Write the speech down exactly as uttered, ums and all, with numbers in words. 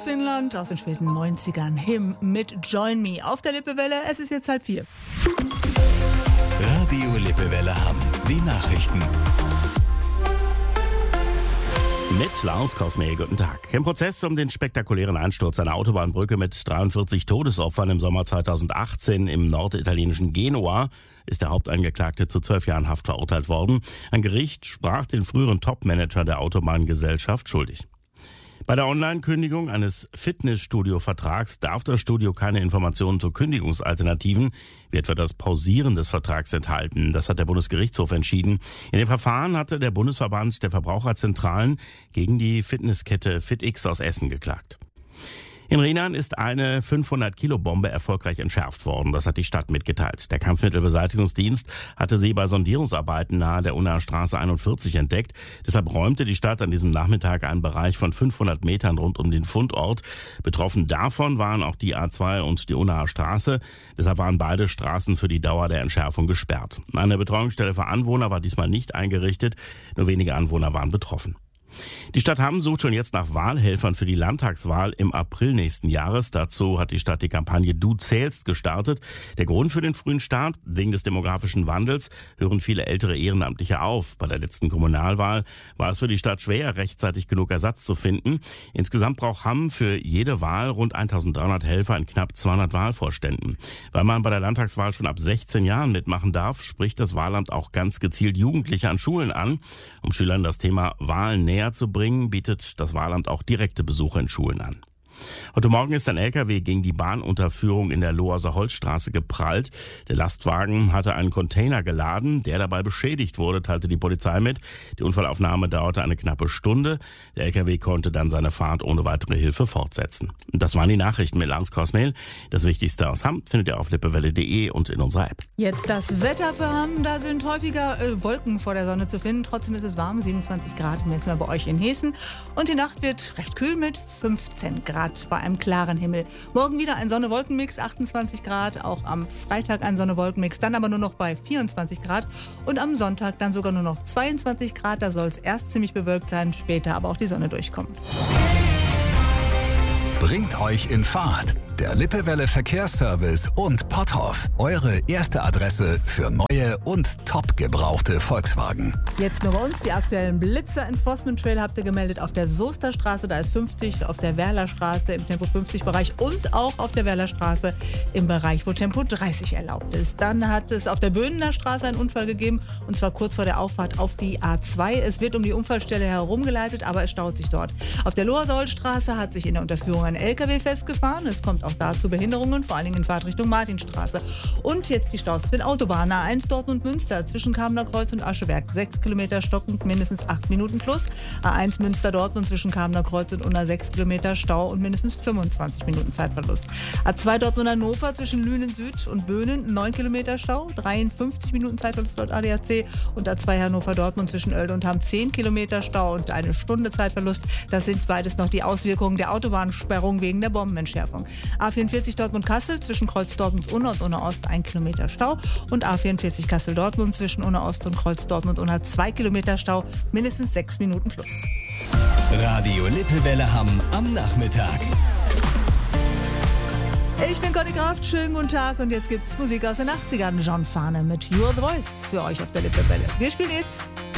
Finnland aus den späten neunzigern. Him mit Join Me auf der Lippewelle. Es ist jetzt halb vier. Radio Lippewelle Hamm. Die Nachrichten. Mit Lars Kosmel, guten Tag. Im Prozess um den spektakulären Einsturz einer Autobahnbrücke mit dreiundvierzig Todesopfern im Sommer zweitausendachtzehn im norditalienischen Genua ist der Hauptangeklagte zu zwölf Jahren Haft verurteilt worden. Ein Gericht sprach den früheren Topmanager der Autobahngesellschaft schuldig. Bei der Online-Kündigung eines Fitnessstudio-Vertrags darf das Studio keine Informationen zu Kündigungsalternativen, wie etwa das Pausieren des Vertrags, enthalten. Das hat der Bundesgerichtshof entschieden. In dem Verfahren hatte der Bundesverband der Verbraucherzentralen gegen die Fitnesskette FitX aus Essen geklagt. In Rheinland ist eine fünfhundert-Kilo-Bombe erfolgreich entschärft worden. Das hat die Stadt mitgeteilt. Der Kampfmittelbeseitigungsdienst hatte sie bei Sondierungsarbeiten nahe der Unnaer Straße einundvierzig entdeckt. Deshalb räumte die Stadt an diesem Nachmittag einen Bereich von fünfhundert Metern rund um den Fundort. Betroffen davon waren auch die A zwei und die Unnaer Straße. Deshalb waren beide Straßen für die Dauer der Entschärfung gesperrt. Eine Betreuungsstelle für Anwohner war diesmal nicht eingerichtet. Nur wenige Anwohner waren betroffen. Die Stadt Hamm sucht schon jetzt nach Wahlhelfern für die Landtagswahl im April nächsten Jahres. Dazu hat die Stadt die Kampagne Du zählst gestartet. Der Grund für den frühen Start: wegen des demografischen Wandels hören viele ältere Ehrenamtliche auf. Bei der letzten Kommunalwahl war es für die Stadt schwer, rechtzeitig genug Ersatz zu finden. Insgesamt braucht Hamm für jede Wahl rund eintausenddreihundert Helfer in knapp zweihundert Wahlvorständen. Weil man bei der Landtagswahl schon ab sechzehn Jahren mitmachen darf, spricht das Wahlamt auch ganz gezielt Jugendliche an Schulen an. Um Schülern das Thema Wahlen näher zu bringen, bietet das Wahlamt auch direkte Besuche in Schulen an. Heute Morgen ist ein L K W gegen die Bahnunterführung in der Loherser Holzstraße geprallt. Der Lastwagen hatte einen Container geladen, der dabei beschädigt wurde, teilte die Polizei mit. Die Unfallaufnahme dauerte eine knappe Stunde. Der L K W konnte dann seine Fahrt ohne weitere Hilfe fortsetzen. Und das waren die Nachrichten mit Lars Kosmel. Das Wichtigste aus Hamm findet ihr auf lippewelle punkt de und in unserer App. Jetzt das Wetter für Hamm. Da sind häufiger äh, Wolken vor der Sonne zu finden. Trotzdem ist es warm, siebenundzwanzig Grad messen wir bei euch in Hessen. Und die Nacht wird recht kühl mit fünfzehn Grad bei einem klaren Himmel. Morgen wieder ein Sonne-Wolken-Mix, achtundzwanzig Grad. Auch am Freitag ein Sonne-Wolken-Mix, dann aber nur noch bei vierundzwanzig Grad. Und am Sonntag dann sogar nur noch zweiundzwanzig Grad. Da soll es erst ziemlich bewölkt sein, später aber auch die Sonne durchkommen. Bringt euch in Fahrt. Der Lippewelle Verkehrsservice und Potthoff. Eure erste Adresse für neue und top gebrauchte Volkswagen. Jetzt nur bei uns die aktuellen Blitzer. Enforcement Trail habt ihr gemeldet auf der Soesterstraße. Da ist fünfzig, auf der Werlerstraße im Tempo fünfzig Bereich und auch auf der Werlerstraße im Bereich, wo Tempo dreißig erlaubt ist. Dann hat es auf der Böhnener Straße einen Unfall gegeben und zwar kurz vor der Auffahrt auf die A zwei. Es wird um die Unfallstelle herumgeleitet, aber es staut sich dort. Auf der Loherser hat sich in der Unterführung ein L K W festgefahren. Es kommt auch da zu Behinderungen, vor allen Dingen in Fahrtrichtung Martinstraße. Und jetzt die Staus auf den Autobahnen. A eins Dortmund-Münster zwischen Kamener Kreuz und Ascheberg. sechs Kilometer stockend, mindestens acht Minuten plus. A eins Münster-Dortmund zwischen Kamener Kreuz und Unna sechs Kilometer Stau und mindestens fünfundzwanzig Minuten Zeitverlust. A zwei Dortmund-Hannover zwischen Lünen Süd und Böhnen neun Kilometer Stau, dreiundfünfzig Minuten Zeitverlust laut A D A C. Und A zwei Hannover-Dortmund zwischen Oelde und Hamm zehn Kilometer Stau und eine Stunde Zeitverlust. Das sind beides noch die Auswirkungen der Autobahnsperrung wegen der Bombenentschärfung. A vierundvierzig Dortmund-Kassel zwischen Kreuz Dortmund-Unna und Unna-Ost ein Kilometer Stau und A vierundvierzig Kassel-Dortmund zwischen Unna-Ost und Kreuz Dortmund-Unna zwei Kilometer Stau, mindestens sechs Minuten plus. Radio Lippewelle Hamm am Nachmittag. Ich bin Conny Kraft, schönen guten Tag und jetzt gibt's Musik aus den achtzigern. John Farnham mit You're the Voice für euch auf der Lippewelle. Wir spielen jetzt